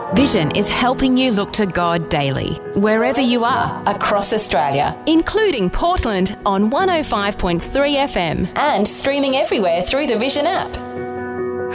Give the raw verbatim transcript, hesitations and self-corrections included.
Vision is helping you look to God daily, wherever you are, across Australia, including Portland on one oh five point three F M and streaming everywhere through the Vision app.